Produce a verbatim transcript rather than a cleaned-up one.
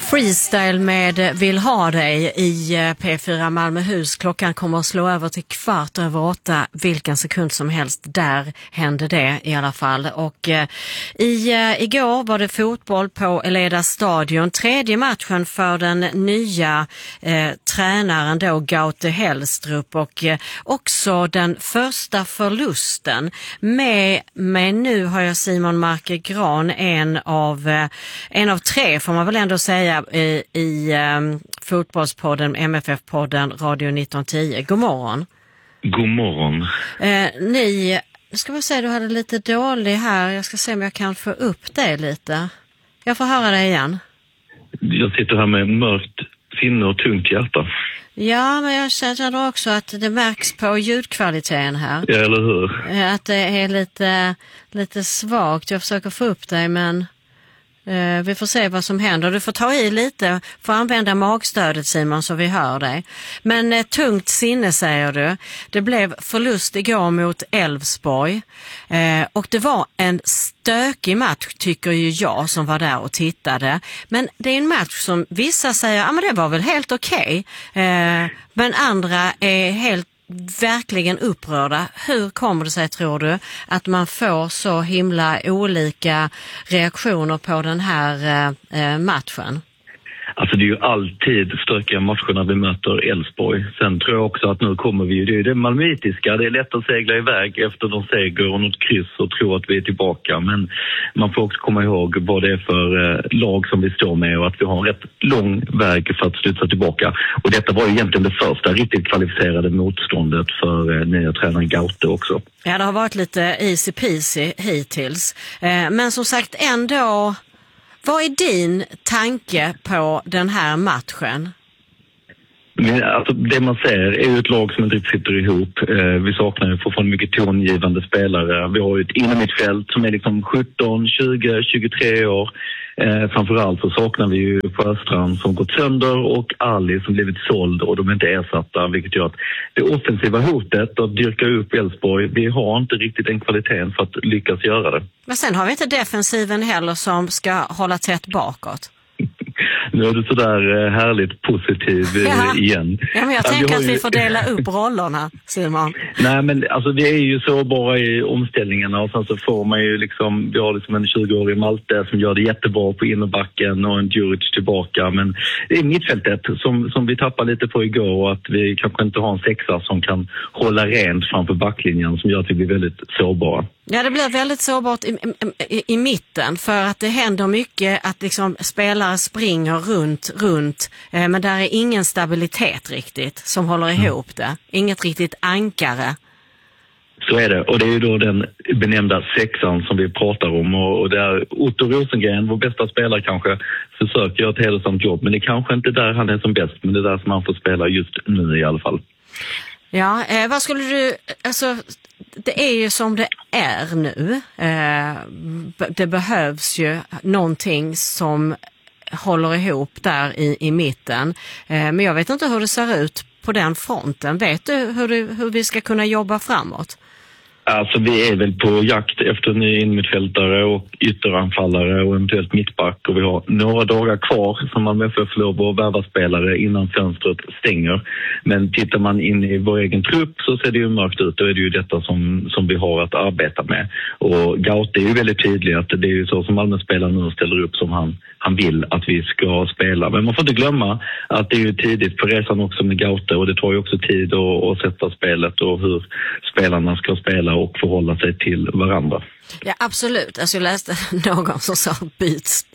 Freestyle med Vill ha dig i P fyra Malmöhus. Klockan kommer att slå över till kvart över åtta. Vilken sekund som helst. Där hände det i alla fall. Och eh, i, eh, igår var det fotboll på Eleda stadion. Tredje matchen för den nya eh, tränaren då, Gaute Helstrup. Och eh, också den första förlusten. Med mig nu har jag Simon Marke Gran, en av, eh, en av tre får man väl ändå säga i, i um, fotbollspodden, M F F-podden Radio nitton tio. God morgon. God morgon. Eh, ni, ska vi säga du hade lite dålig här. Jag ska se om jag kan få upp det lite. Jag får höra det igen. Jag sitter här med mörkt sinne och tungt hjärta. Ja, men jag känner också att det märks på ljudkvaliteten här. Ja, eller hur? Att det är lite, lite svagt. Jag försöker få upp dig, men... Uh, vi får se vad som händer. Du får ta i lite, får använda magstödet, Simon, så vi hör dig. Men uh, tungt sinne, säger du. Det blev förlust igår mot Elfsborg. Uh, och det var en stökig match, tycker ju jag som var där och tittade. Men det är en match som vissa säger, ja ah, men det var väl helt okej. Okay. Uh, men andra är helt verkligen upprörda. Hur kommer det sig, tror du, att man får så himla olika reaktioner på den här eh, matchen? Alltså det är ju alltid stökiga matcher när vi möter Elfsborg. Sen tror jag också att nu kommer vi ju, det är det malmöitiska, det är lätt att segla iväg efter någon seger och något kryss och tro att vi är tillbaka. Men man får också komma ihåg vad det är för eh, lag som vi står med och att vi har en rätt lång väg för att studsa tillbaka. Och detta var ju egentligen det första riktigt kvalificerade motståndet för eh, nya tränaren Gaute också. Ja, det har varit lite easy peasy hittills. Eh, men som sagt ändå... Vad är din tanke på den här matchen? Men, alltså, det man ser är ju ett lag som inte riktigt sitter ihop. Eh, vi saknar ju fortfarande mycket tongivande spelare. Vi har ju ett innermittfält som är liksom sjutton, tjugo, tjugotre år. Eh, framförallt så saknar vi ju Sjöstrand som gått sönder och Ali som blivit såld och de är inte ersatta, vilket gör att det offensiva hotet att dyrka upp Elfsborg, vi har inte riktigt den kvaliteten för att lyckas göra det. Men sen har vi inte defensiven heller som ska hålla tätt bakåt. Nu är du sådär härligt positiv ja. igen. Ja, men jag ja, tänker ju... att vi får dela upp rollerna, Simon. Nej, men alltså vi är ju så bara i omställningarna och sen så får man ju liksom, vi har liksom en tjugo-årig Malte som gör det jättebra på innerbacken och en Djuric tillbaka. Men det är mittfältet som, som vi tappar lite på igår och att vi kanske inte har en sexa som kan hålla rent framför backlinjen som gör att vi blir väldigt sårbara. Ja, det blir väldigt sårbart i, i, i mitten för att det händer mycket att liksom spelare springer runt, runt eh, men där är ingen stabilitet riktigt som håller ihop det. Inget riktigt ankare. Så är det, och det är ju då den benämnda sexan som vi pratar om och, och där Otto Rosengren, vår bästa spelare kanske, försöker göra ett hälsosamt jobb, men det är kanske inte där han är som bäst, men det är där som han får spela just nu i alla fall. Ja, eh, vad skulle du, alltså det är ju som det är nu. Eh, det behövs ju någonting som håller ihop där i, i mitten. Eh, men jag vet inte hur det ser ut på den fronten. Vet du hur, du, hur vi ska kunna jobba framåt? Alltså vi är väl på jakt efter ny inmittfältare och ytteranfallare och eventuellt mittback och vi har några dagar kvar som man med för att få lov att värva spelare innan fönstret stänger. Men tittar man in i vår egen trupp så ser det ju mörkt ut och är det ju detta som, som vi har att arbeta med. Och Gaute är ju väldigt tydlig att det är ju så som Malmö-spelaren nu ställer upp som han, han vill att vi ska spela. Men man får inte glömma att det är ju tidigt på resan också med Gaute och det tar ju också tid att, att sätta spelet och hur spelarna ska spela och förhålla sig till varandra. Ja, absolut. Alltså jag läste någon som sa byt